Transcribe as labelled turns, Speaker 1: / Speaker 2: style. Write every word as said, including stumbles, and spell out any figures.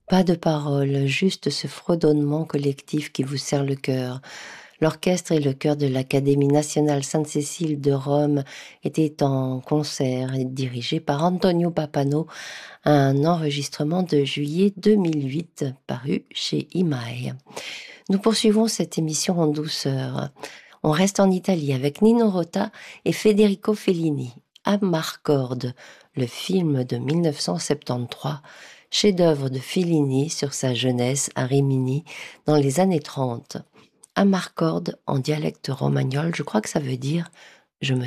Speaker 1: Pas de paroles, juste ce fredonnement collectif qui vous serre le cœur. L'orchestre et le chœur de l'Académie nationale Sainte-Cécile de Rome étaient en concert et dirigé par Antonio Pappano, un enregistrement de juillet deux mille huit paru chez Imae. Nous poursuivons cette émission en douceur. On reste en Italie avec Nino Rota et Federico Fellini. Amarcord, le film de mille neuf cent soixante-treize, chef-d'œuvre de Fellini sur sa jeunesse à Rimini dans les années trente. Amarcord en dialecte romagnol, je crois que ça veut dire « je me